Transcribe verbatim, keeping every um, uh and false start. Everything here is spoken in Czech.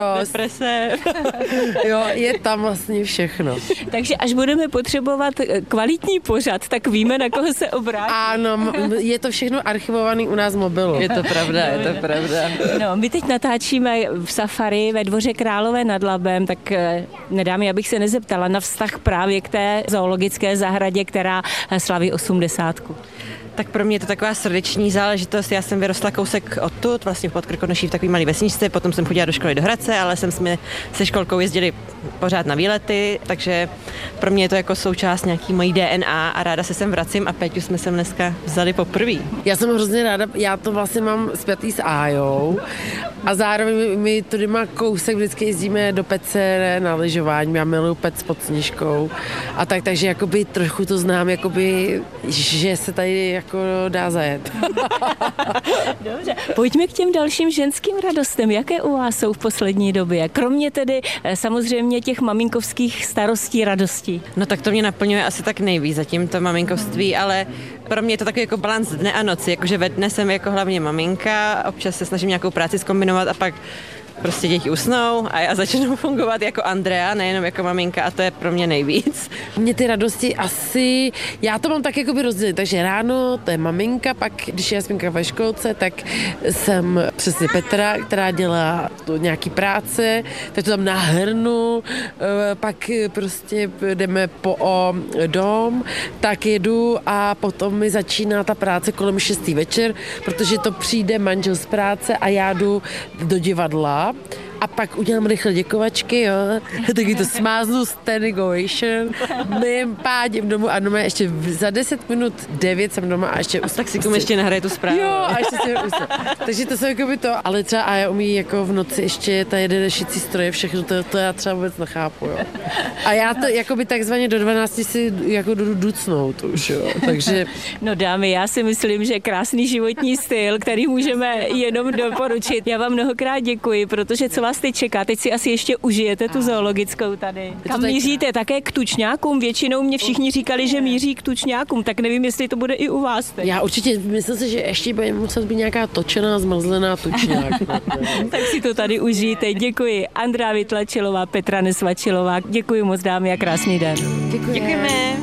deprese. Jo, je tam vlastně všechno. Takže až budeme potřebovat kvalitní pořad, tak víme, na koho se obrátit. Ano, je to všechno archivovaný u nás v mobilu. Je to pravda, je to pravda. No, my teď natáčíme v safari ve Dvoře Králové nad Labem, tak nedá mi, abych se nezeptala na vztah právě k té zoologické zahradě, která slaví osmdesátku. Tak pro mě je to taková srdeční záležitost. Já jsem vyrostla kousek odtud, vlastně v Podkrkonoší v takový malý vesničce, potom jsem chodila do školy do Hradce, ale jsem jsme se školkou jezdili pořád na výlety, takže pro mě je to jako součást nějaký mojí D N A a ráda se sem vracím a Péťu jsme sem dneska vzali poprvé. Já jsem hrozně ráda, já to vlastně mám spjatý s Ájou a zároveň my, my tudy má kousek, vždycky jezdíme do Pece na lyžování, já miluju Pec pod Sněžkou a tak, takže jakoby trochu to znám, jakoby, že se tady jako dá zajet. Dobře, pojďme k těm dalším ženským radostem. Jaké u vás jsou v poslední době? Kromě tedy samozřejmě těch maminkovských starostí, radostí. No tak to mě naplňuje asi tak nejvíc zatím to maminkovství, ale pro mě je to takový jako balans dne a noci, jakože ve dne jsem jako hlavně maminka, občas se snažím nějakou práci zkombinovat a pak prostě děti usnou a já začnu fungovat jako Andrea, nejenom jako maminka a to je pro mě nejvíc. Mě ty radosti asi, já to mám tak jakoby rozdělit, takže ráno to je maminka, pak když je Jasminka ve školce, tak jsem přesně Petra, která dělá to nějaký práce, tak to tam nahrnu, pak prostě jdeme po o dom, tak jedu a potom mi začíná ta práce kolem šestý večer, protože to přijde manžel z práce a já jdu do divadla. A pak udělám rychle děkovačky, jo, taky to smáznu, standing ovation, mým pádím domů a doma ještě za deset minut devět jsem doma a ještě... A tak si kum ještě nahraje tu zprávu. Jo, a ještě si usnu. Takže to jsou jako by to, ale třeba a já umí jako v noci ještě ta jede šicí stroje, všechno, to, to já třeba vůbec nechápu, jo. A já to jako by takzvaně do dvanácti si jako jdu ducnout už, jo, takže... No dámy, já si myslím, že krásný životní styl, který můžeme jenom doporučit. Já vám mnohokrát děkuji, protože co vás teď čeká? Teď si asi ještě užijete tu zoologickou tady. Kam míříte? Také k tučňákům? Většinou mě všichni říkali, že míří k tučňákům, tak nevím, jestli to bude i u vás teď. Já určitě myslím si, že ještě bude muset být nějaká točená, zmrzlená tučňák. Tak si to tady užijte. Děkuji. Andrea Vytlačilová, Petra Nesvačilová. Děkuji moc dámy a krásný den. Děkuji. Děkujeme.